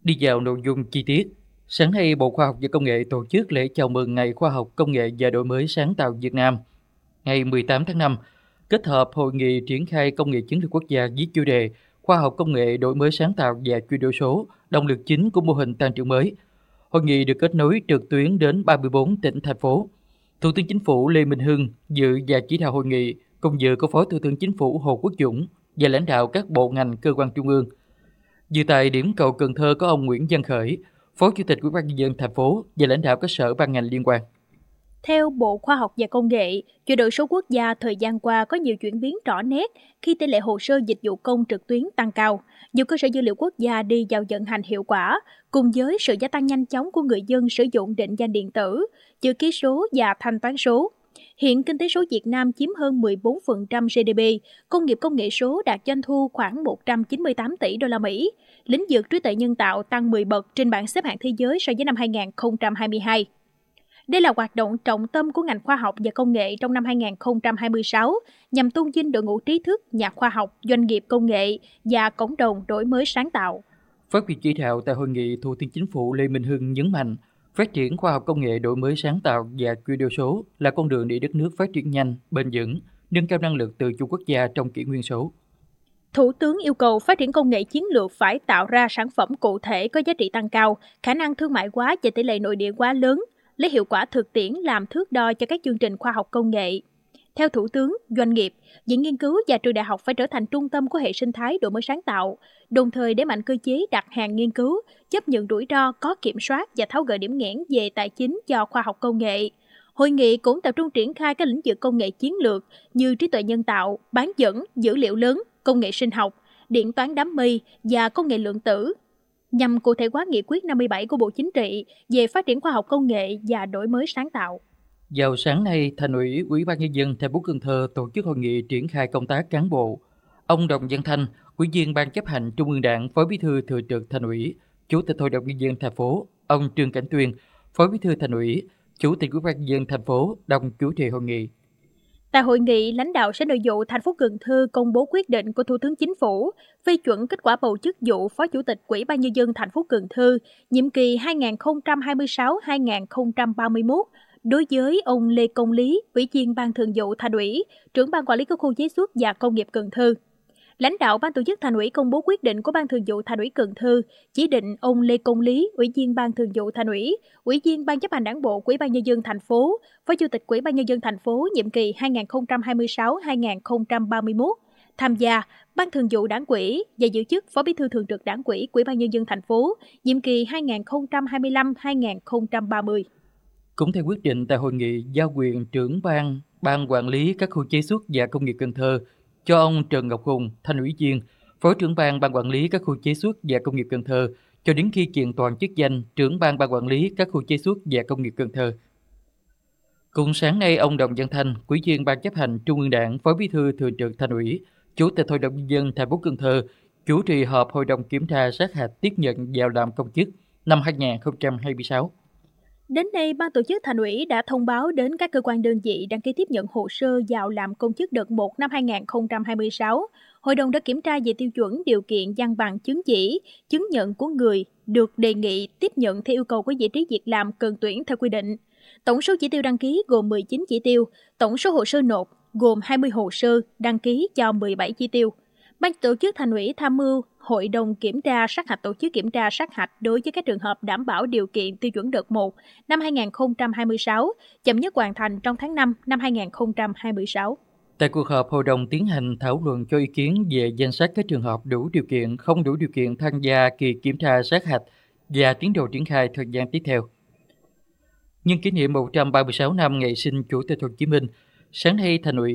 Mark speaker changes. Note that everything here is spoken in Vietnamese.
Speaker 1: Đi vào nội dung chi tiết, sáng nay Bộ Khoa học và Công nghệ tổ chức lễ chào mừng Ngày Khoa học Công nghệ và Đổi mới sáng tạo Việt Nam ngày 18 tháng 5, kết hợp hội nghị triển khai công nghệ chiến lược quốc gia với chủ đề Khoa học Công nghệ đổi mới sáng tạo và chuyển đổi số, động lực chính của mô hình tăng trưởng mới. Hội nghị được kết nối trực tuyến đến 34 tỉnh, thành phố. Thủ tướng Chính phủ Lê Minh Hưng dự và chỉ đạo hội nghị, cùng dự có Phó Thủ tướng Chính phủ Hồ Quốc Dũng và lãnh đạo các bộ ngành cơ quan trung ương. Dự tại điểm cầu Cần Thơ có ông Nguyễn Văn Khởi, Phó Chủ tịch Ủy ban nhân dân thành phố và lãnh đạo các sở ban ngành liên quan.
Speaker 2: Theo Bộ Khoa học và Công nghệ, chuyển đổi số quốc gia thời gian qua có nhiều chuyển biến rõ nét khi tỷ lệ hồ sơ dịch vụ công trực tuyến tăng cao, nhiều cơ sở dữ liệu quốc gia đi vào vận hành hiệu quả, cùng với sự gia tăng nhanh chóng của người dân sử dụng định danh điện tử, chữ ký số và thanh toán số. Hiện kinh tế số Việt Nam chiếm hơn 14% GDP, công nghiệp công nghệ số đạt doanh thu khoảng 198 tỷ đô la Mỹ. Lĩnh vực trí tuệ nhân tạo tăng 10 bậc trên bảng xếp hạng thế giới so với năm 2022. Đây là hoạt động trọng tâm của ngành khoa học và công nghệ trong năm 2026 nhằm tôn vinh đội ngũ trí thức, nhà khoa học, doanh nghiệp công nghệ và cộng đồng đổi mới sáng tạo.
Speaker 1: Phát biểu chỉ đạo tại hội nghị, Thủ tướng Chính phủ Lê Minh Hưng nhấn mạnh, phát triển khoa học công nghệ đổi mới sáng tạo và chuyển đổi số là con đường để đất nước phát triển nhanh, bền vững, nâng cao năng lực tự chủ quốc gia trong kỷ nguyên số.
Speaker 2: Thủ tướng yêu cầu phát triển công nghệ chiến lược phải tạo ra sản phẩm cụ thể có giá trị tăng cao, khả năng thương mại hóa và tỷ lệ nội địa hóa lớn, lấy hiệu quả thực tiễn làm thước đo cho các chương trình khoa học công nghệ. Theo Thủ tướng, doanh nghiệp, viện nghiên cứu và trường đại học phải trở thành trung tâm của hệ sinh thái đổi mới sáng tạo, đồng thời đẩy mạnh cơ chế đặt hàng nghiên cứu, chấp nhận rủi ro, có kiểm soát và tháo gỡ điểm nghẽn về tài chính cho khoa học công nghệ. Hội nghị cũng tập trung triển khai các lĩnh vực công nghệ chiến lược như trí tuệ nhân tạo, bán dẫn, dữ liệu lớn, công nghệ sinh học, điện toán đám mây và công nghệ lượng tử, nhằm cụ thể hóa nghị quyết 57 của Bộ Chính trị về phát triển khoa học công nghệ và đổi mới sáng tạo.
Speaker 1: Vào sáng nay, Thành ủy, Ủy ban nhân dân thành phố Cần Thơ tổ chức hội nghị triển khai công tác cán bộ. Ông Đồng Văn Thanh, Ủy viên Ban chấp hành Trung ương Đảng, Phó Bí thư Thường trực Thành ủy, Chủ tịch Hội đồng nhân dân thành phố, ông Trương Cảnh Tuyên, Phó Bí thư Thành ủy, Chủ tịch Ủy ban nhân dân thành phố đồng chủ trì hội nghị.
Speaker 2: Tại hội nghị, lãnh đạo Sở Nội vụ thành phố Cần Thơ công bố quyết định của Thủ tướng Chính phủ phê chuẩn kết quả bầu chức vụ Phó Chủ tịch Ủy ban nhân dân thành phố Cần Thơ nhiệm kỳ 2026-2031 đối với ông Lê Công Lý, Ủy viên Ban Thường vụ Thành ủy, trưởng Ban Quản lý các khu chế xuất và công nghiệp Cần Thơ. Lãnh đạo Ban tổ chức Thành ủy công bố quyết định của Ban Thường vụ Thành ủy Cần Thơ chỉ định ông Lê Công Lý, Ủy viên Ban Thường vụ Thành ủy, Ủy viên Ban chấp hành Đảng bộ của Ủy ban nhân dân thành phố, Phó Chủ tịch Ủy ban nhân dân thành phố nhiệm kỳ 2026-2031 tham gia Ban Thường vụ Đảng ủy và giữ chức Phó Bí thư Thường trực Đảng ủy của Ủy ban nhân dân thành phố nhiệm kỳ 2025-2030.
Speaker 1: Cũng theo quyết định tại hội nghị, giao quyền trưởng ban quản lý các khu chế xuất và công nghiệp Cần Thơ cho ông Trần Ngọc Hùng, Thành ủy viên, Phó trưởng ban quản lý các khu chế xuất và công nghiệp Cần Thơ cho đến khi kiện toàn chức danh trưởng ban quản lý các khu chế xuất và công nghiệp Cần Thơ. Cùng sáng nay, ông Đồng Văn Thanh, Ủy viên Ban chấp hành Trung ương Đảng, Phó Bí thư Thường trực Thành ủy, Chủ tịch Hội đồng nhân dân thành phố Cần Thơ chủ trì họp Hội đồng kiểm tra sát hạch tiếp nhận vào làm công chức năm 2026.
Speaker 2: Đến nay, Ban tổ chức Thành ủy đã thông báo đến các cơ quan đơn vị đăng ký tiếp nhận hồ sơ vào làm công chức đợt 1 năm 2026. Hội đồng đã kiểm tra về tiêu chuẩn điều kiện văn bằng chứng chỉ, chứng nhận của người được đề nghị tiếp nhận theo yêu cầu của vị trí việc làm cần tuyển theo quy định. Tổng số chỉ tiêu đăng ký gồm 19 chỉ tiêu, tổng số hồ sơ nộp gồm 20 hồ sơ, đăng ký cho 17 chỉ tiêu. Ban tổ chức Thành ủy tham mưu Hội đồng kiểm tra sát hạch tổ chức kiểm tra sát hạch đối với các trường hợp đảm bảo điều kiện tiêu chuẩn đợt 1 năm 2026, chậm nhất hoàn thành trong tháng 5 năm 2026.
Speaker 1: Tại cuộc họp, Hội đồng tiến hành thảo luận cho ý kiến về danh sách các trường hợp đủ điều kiện, không đủ điều kiện tham gia kỳ kiểm tra sát hạch và tiến độ triển khai thời gian tiếp theo. Nhân kỷ niệm 136 năm ngày sinh Chủ tịch Hồ Chí Minh, sáng nay Thành ủy